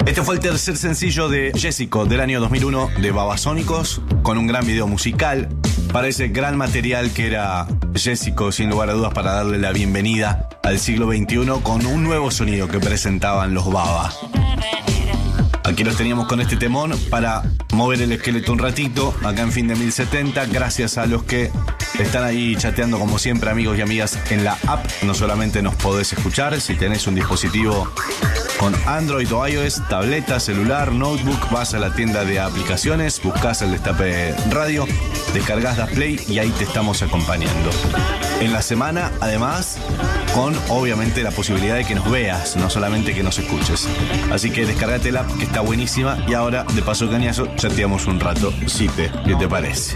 Este fue el tercer sencillo de Jessico del año 2001 de Babasónicos, con un gran video musical para ese gran material que era Jessico, sin lugar a dudas, para darle la bienvenida al siglo XXI con un nuevo sonido que presentaban los Baba. Aquí los teníamos con este temón para mover el esqueleto un ratito, acá en Fin de 1070, gracias a los que están ahí chateando como siempre, amigos y amigas, en la app. No solamente nos podés escuchar, si tenés un dispositivo con Android o iOS, tableta, celular, notebook, vas a la tienda de aplicaciones, buscás el Destape Radio, descargás Das Play y ahí te estamos acompañando. En la semana, además, con obviamente la posibilidad de que nos veas, no solamente que nos escuches. Así que descargate la app, que está buenísima, y ahora, de paso cañazo, chateamos un rato. ¿Qué te parece?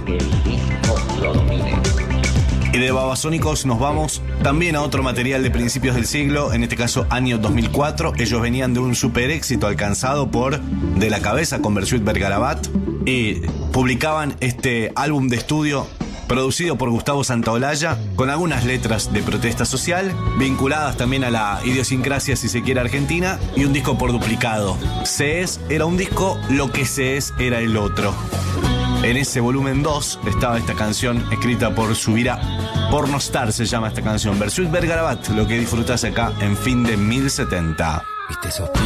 Y de Babasónicos nos vamos también a otro material de principios del siglo, en este caso año 2004. Ellos venían de un super éxito alcanzado por De la Cabeza con Bersuit Vergarabat y publicaban este álbum de estudio producido por Gustavo Santaolalla, con algunas letras de protesta social, vinculadas también a la idiosincrasia, si se quiere, argentina, y un disco por duplicado. Se es era un disco, lo que se es era el otro. En ese volumen 2 estaba esta canción escrita por Subirá. Pornostar se llama esta canción. Bersuit Vergarabat, lo que disfrutás acá en Fin de 1070. ¿Viste esos pies?